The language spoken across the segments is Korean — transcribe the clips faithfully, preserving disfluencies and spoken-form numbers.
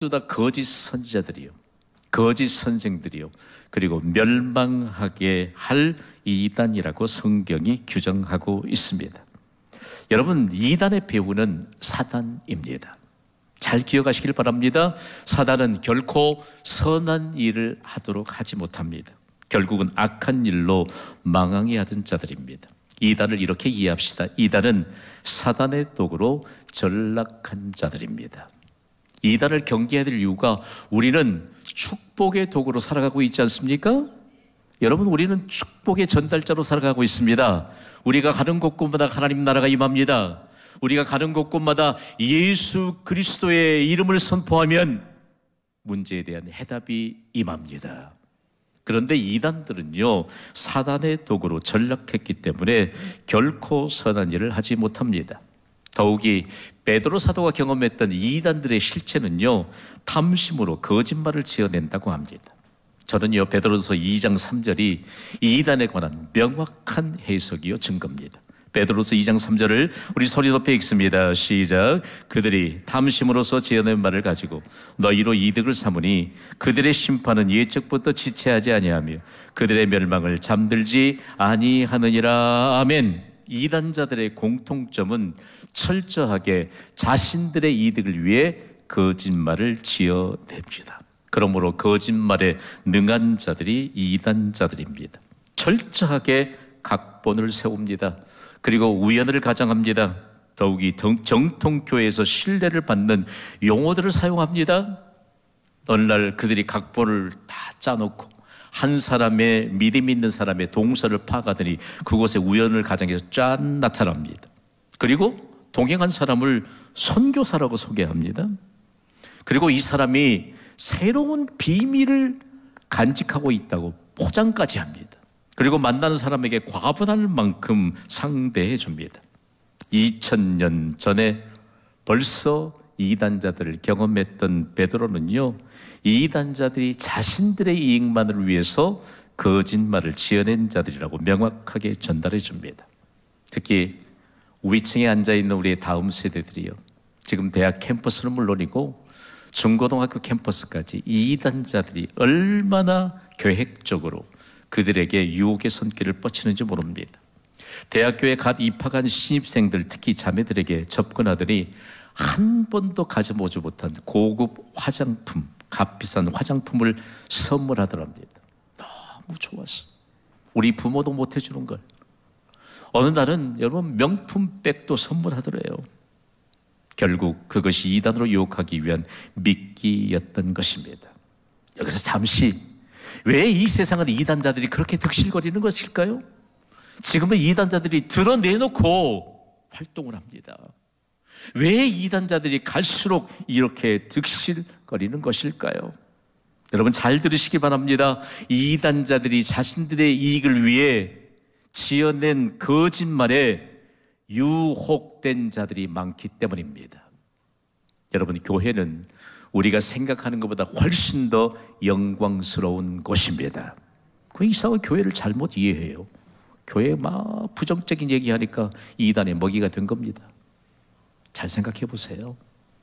다 거짓 선지자들이요, 거짓 선생들이요, 그리고 멸망하게 할 이단이라고 성경이 규정하고 있습니다. 여러분, 이단의 배후는 사단입니다. 잘 기억하시길 바랍니다. 사단은 결코 선한 일을 하도록 하지 못합니다. 결국은 악한 일로 망하게 하던 자들입니다. 이단을 이렇게 이해합시다. 이단은 사단의 도구로 전락한 자들입니다. 이단을 경계해야 될 이유가 우리는 축복의 도구로 살아가고 있지 않습니까? 여러분, 우리는 축복의 전달자로 살아가고 있습니다. 우리가 가는 곳곳마다 하나님 나라가 임합니다. 우리가 가는 곳곳마다 예수 그리스도의 이름을 선포하면 문제에 대한 해답이 임합니다. 그런데 이단들은요, 사단의 도구로 전락했기 때문에 결코 선한 일을 하지 못합니다. 더욱이 베드로 사도가 경험했던 이단들의 실체는요, 탐심으로 거짓말을 지어낸다고 합니다. 저는요, 베드로서 이 장 삼 절이 이단에 관한 명확한 해석이요 증거입니다. 베드로서 이 장 삼 절을 우리 소리 높여 읽습니다. 시작. 그들이 탐심으로서 지어낸 말을 가지고 너희로 이득을 삼으니 그들의 심판은 예적부터 지체하지 아니하며 그들의 멸망을 잠들지 아니하느니라. 아멘. 이단자들의 공통점은 철저하게 자신들의 이득을 위해 거짓말을 지어냅니다. 그러므로 거짓말에 능한 자들이 이단자들입니다. 철저하게 각본을 세웁니다. 그리고 우연을 가장합니다. 더욱이 정통교회에서 신뢰를 받는 용어들을 사용합니다. 어느 날 그들이 각본을 다 짜놓고 한 사람의, 믿음 있는 사람의 동서를 파가더니 그곳에 우연을 가장해서 짠 나타납니다. 그리고 동행한 사람을 선교사라고 소개합니다. 그리고 이 사람이 새로운 비밀을 간직하고 있다고 포장까지 합니다. 그리고 만나는 사람에게 과분할 만큼 상대해 줍니다. 이천 년 전에 벌써 이단자들을 경험했던 베드로는요, 이단자들이 자신들의 이익만을 위해서 거짓말을 지어낸 자들이라고 명확하게 전달해 줍니다. 특히 위층에 앉아있는 우리의 다음 세대들이요, 지금 대학 캠퍼스는 물론이고 중고등학교 캠퍼스까지 이단자들이 얼마나 계획적으로 그들에게 유혹의 손길을 뻗치는지 모릅니다. 대학교에 갓 입학한 신입생들, 특히 자매들에게 접근하더니 한 번도 가져보지 못한 고급 화장품, 값비싼 화장품을 선물하더랍니다. 너무 좋았어. 우리 부모도 못 해주는 걸. 어느 날은 여러분 명품백도 선물하더래요. 결국 그것이 이단으로 유혹하기 위한 미끼였던 것입니다. 여기서 잠시, 왜 이 세상은 이단자들이 그렇게 득실거리는 것일까요? 지금은 이단자들이 드러내놓고 활동을 합니다. 왜 이단자들이 갈수록 이렇게 득실거리는 것일까요? 여러분 잘 들으시기 바랍니다. 이단자들이 자신들의 이익을 위해 지어낸 거짓말에 유혹된 자들이 많기 때문입니다. 여러분, 교회는 우리가 생각하는 것보다 훨씬 더 영광스러운 곳입니다. 그 이상한 교회를 잘못 이해해요. 교회에 막 부정적인 얘기하니까 이단의 먹이가 된 겁니다. 잘 생각해 보세요.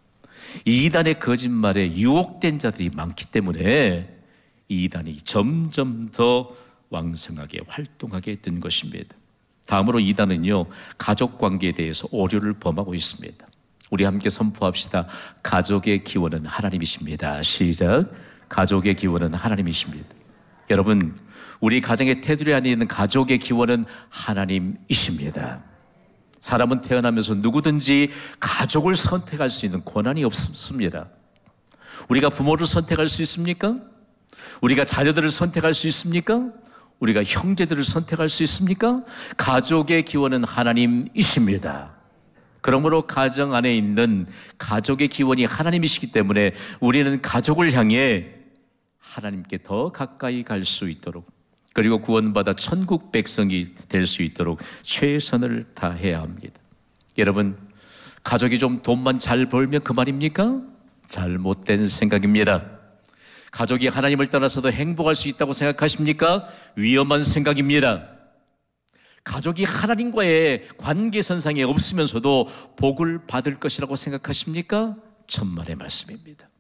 이단의 거짓말에 유혹된 자들이 많기 때문에 이단이 점점 더 왕성하게 활동하게 된 것입니다. 다음으로 이단은요, 가족관계에 대해서 오류를 범하고 있습니다. 우리 함께 선포합시다. 가족의 기원은 하나님이십니다. 시작. 가족의 기원은 하나님이십니다. 여러분, 우리 가정의 테두리 안에 있는 가족의 기원은 하나님이십니다. 사람은 태어나면서 누구든지 가족을 선택할 수 있는 권한이 없습니다. 우리가 부모를 선택할 수 있습니까? 우리가 자녀들을 선택할 수 있습니까? 우리가 형제들을 선택할 수 있습니까? 가족의 기원은 하나님이십니다. 그러므로 가정 안에 있는 가족의 기원이 하나님이시기 때문에 우리는 가족을 향해 하나님께 더 가까이 갈 수 있도록, 그리고 구원받아 천국 백성이 될 수 있도록 최선을 다해야 합니다. 여러분, 가족이 좀 돈만 잘 벌면 그만입니까? 잘못된 생각입니다. 가족이 하나님을 떠나서도 행복할 수 있다고 생각하십니까? 위험한 생각입니다. 가족이 하나님과의 관계선상에 없으면서도 복을 받을 것이라고 생각하십니까? 천만의 말씀입니다.